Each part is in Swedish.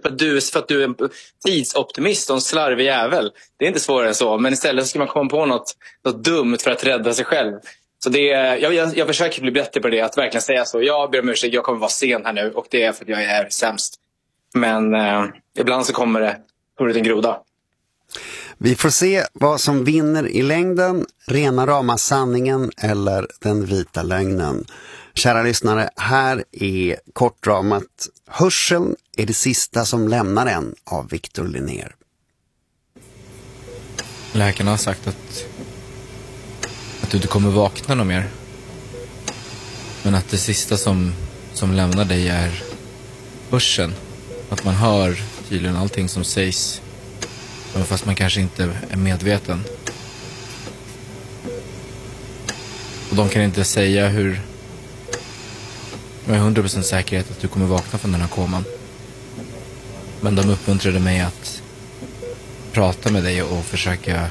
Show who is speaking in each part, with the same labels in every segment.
Speaker 1: för att du är en tidsoptimist och en slarvig jävel. Det är inte svårare än så. Men istället så ska man komma på något dumt för att rädda sig själv. Så jag försöker bli bättre på det. Att verkligen säga så. Jag ber om ursäkt, jag kommer vara sen här nu. Och det är för att jag är sämst. Men ibland så kommer det ut en groda.
Speaker 2: Vi får se vad som vinner i längden, rena rama sanningen eller den vita lögnen. Kära lyssnare, här är kortdramat Hörseln är det sista som lämnar en av Victor Linnér.
Speaker 3: Läkarna har sagt att du inte kommer vakna någon mer. Men att det sista som lämnar dig är hörseln. Att man hör tydligen allting som sägs. Fast man kanske inte är medveten. Och de kan inte säga hur med 100% säkerhet att du kommer vakna från den här koman. Men de uppmuntrade mig att prata med dig och försöka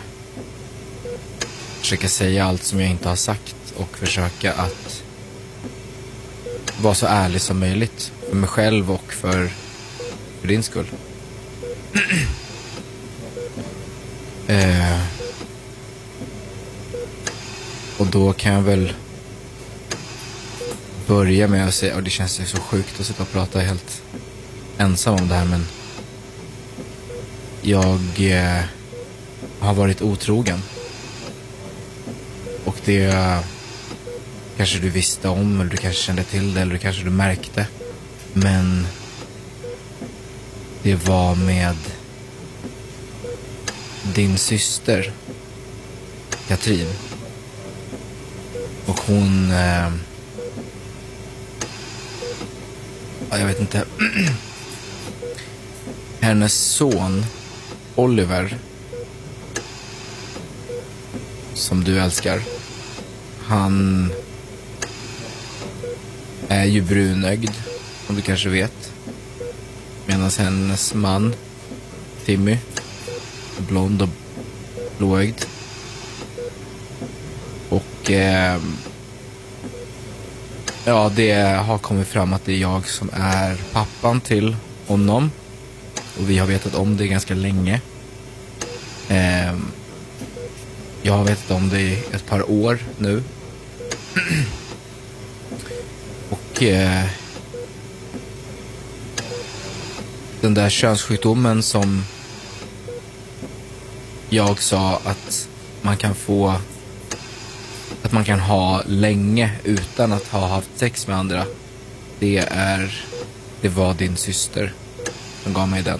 Speaker 3: säga allt som jag inte har sagt. Och försöka att vara så ärlig som möjligt. För mig själv och för din skull. Och då kan jag väl börja med att säga, och det känns så sjukt att sitta och prata helt ensam om det här, men jag har varit otrogen. Och det kanske du visste om, eller du kanske kände till det, eller kanske du märkte. Men det var med din syster Katrin. Och hon jag vet inte. Hennes son Oliver, som du älskar, han är ju brunögd, som du kanske vet. Medan hennes man Timmy, blond och blåögd. Och ja, det har kommit fram att det är jag som är pappan till honom. Och vi har vetat om det ganska länge. Jag har vetat om det i ett par år nu. Och den där könssjukdomen som jag sa att man kan få, att man kan ha länge utan att ha haft sex med andra, det var din syster som gav mig den.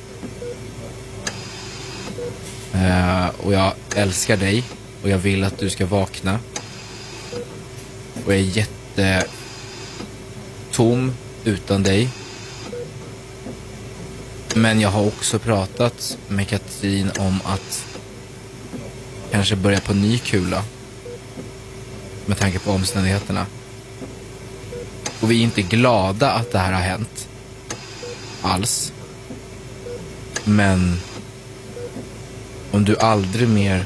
Speaker 3: Och jag älskar dig och jag vill att du ska vakna. Och jag är jättetom utan dig. Men jag har också pratat med Katrin om att kanske börja på ny kula med tanke på omständigheterna. Och vi är inte glada att det här har hänt alls. Men om du aldrig mer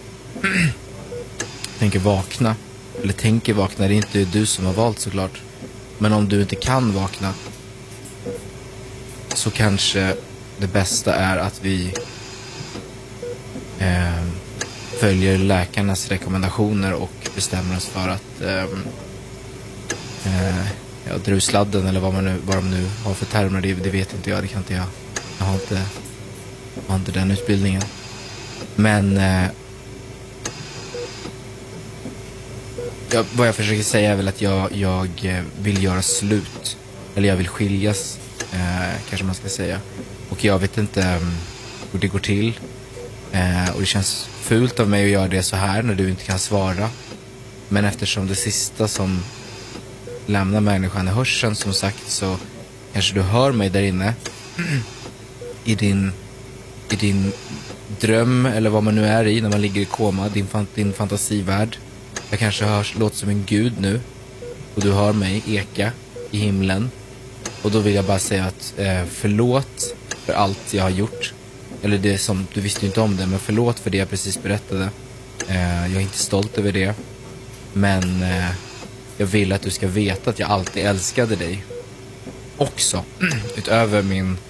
Speaker 3: tänker vakna, eller tänker vakna, det är inte du som har valt såklart. Men om du inte kan vakna, så kanske det bästa är att vi följer läkarnas rekommendationer och bestämmer oss för att drusladden, eller vad de nu har för termer, det vet inte jag, det kan inte jag. Jag har inte den utbildningen. Men vad jag försöker säga är väl att jag vill göra slut. Eller jag vill skiljas, kanske man ska säga. Och jag vet inte hur det går till. Och det känns fult av mig att göra det så här när du inte kan svara. Men eftersom det sista som lämnar människan är hörseln, som sagt, så kanske du hör mig där inne i din dröm, eller vad man nu är i när man ligger i koma, din fantasivärld. Jag kanske låter som en gud nu, och du hör mig eka i himlen. Och då vill jag bara säga att förlåt för allt jag har gjort. Eller det som, du visste ju inte om det, men förlåt för det jag precis berättade. Jag är inte stolt över det. Men jag vill att du ska veta att jag alltid älskade dig också. Utöver min